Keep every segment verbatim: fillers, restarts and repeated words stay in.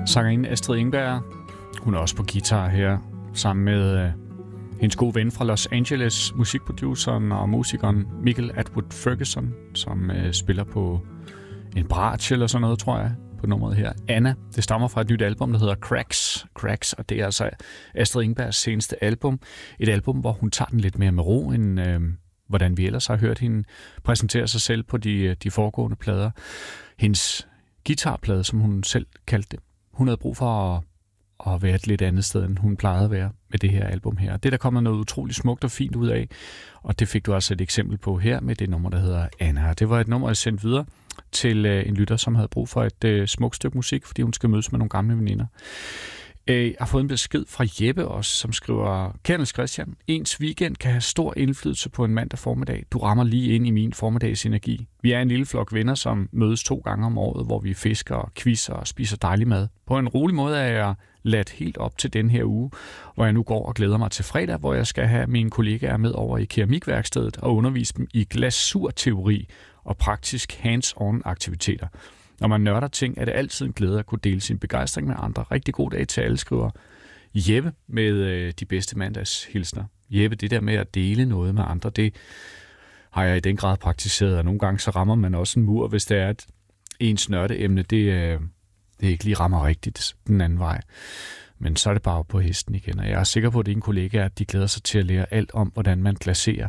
Sangerinde Astrid Engberg, hun er også på guitar her, sammen med øh, hendes gode ven fra Los Angeles, musikproduceren og musikeren Michael Atwood Ferguson, som øh, spiller på en bratsch eller sådan noget, tror jeg, på nummeret her. Anna, det stammer fra et nyt album, der hedder Cracks. Cracks, og det er altså Astrid Engbergs seneste album. Et album, hvor hun tager den lidt mere med ro, end øh, hvordan vi ellers har hørt hende præsentere sig selv på de, de foregående plader. Hendes guitarplade, som hun selv kaldte det. Hun havde brug for at, at være et lidt andet sted, end hun plejede at være med det her album her. Det der kommer noget utroligt smukt og fint ud af, og det fik du altså et eksempel på her med det nummer, der hedder Anna. Det var et nummer, jeg sendte videre til øh, en lytter, som havde brug for et øh, smukt stykke musik, fordi hun skal mødes med nogle gamle veninder. Øh, jeg har fået en besked fra Jeppe også, som skriver: Kære Niels Christian, ens weekend kan have stor indflydelse på en mandag formiddag. Du rammer lige ind i min formiddags energi. Vi er en lille flok venner, som mødes to gange om året, hvor vi fisker og quizzer og spiser dejlig mad. På en rolig måde er jeg ladt helt op til den her uge, hvor jeg nu går og glæder mig til fredag, hvor jeg skal have mine kollegaer med over i keramikværkstedet og undervise dem i glasurteori og praktisk hands-on aktiviteter. Når man nørder ting, er det altid en glæde at kunne dele sin begejstring med andre. Rigtig god dag til alle, skriver Jeppe med øh, de bedste mandags hilsner. Jeppe, det der med at dele noget med andre, det har jeg i den grad praktiseret, og nogle gange så rammer man også en mur, hvis det er, at ens nørdeemne, det, øh, det ikke lige rammer rigtigt den anden vej. Men så er det bare på hesten igen, og jeg er sikker på, at dine kollegaer, de glæder sig til at lære alt om, hvordan man glaserer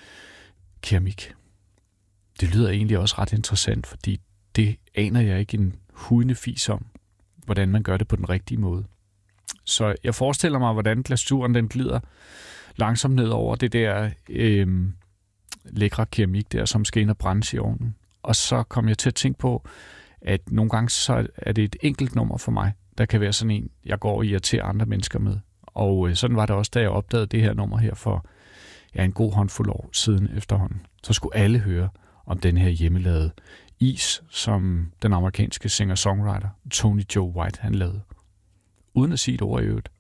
keramik. Det lyder egentlig også ret interessant, fordi det aner jeg ikke en hudende fis om, hvordan man gør det på den rigtige måde. Så jeg forestiller mig, hvordan glasuren den glider langsomt ned over det der øh, lækre keramik der, som skal ind og brændes i ovnen. Og så kom jeg til at tænke på, at nogle gange så er det et enkelt nummer for mig, der kan være sådan en, jeg går og irriterer andre mennesker med. Og øh, sådan var det også, da jeg opdagede det her nummer her for ja, en god håndfuld år siden efterhånden. Så skulle alle høre om den her hjemmelavede is, som den amerikanske singer-songwriter Tony Joe White han lavede. Uden at sige et ord i øvrigt.